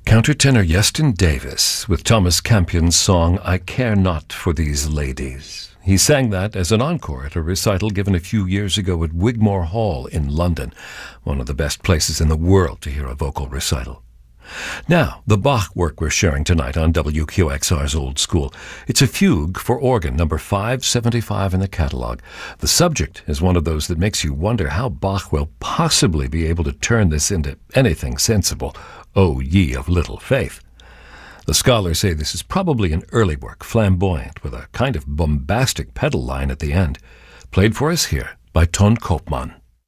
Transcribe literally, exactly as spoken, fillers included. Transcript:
Countertenor Yeston Davis with Thomas Campion's song, I Care Not for These Ladies. He sang that as an encore at a recital given a few years ago at Wigmore Hall in London, one of the best places in the world to hear a vocal recital. Now, the Bach work we're sharing tonight on W Q X R's Old School. It's a fugue for organ, number five seventy-five in the catalogue. The subject is one of those that makes you wonder how Bach will possibly be able to turn this into anything sensible. O ye of little faith. The scholars say this is probably an early work, flamboyant, with a kind of bombastic pedal line at the end. Played for us here by Ton Koopman.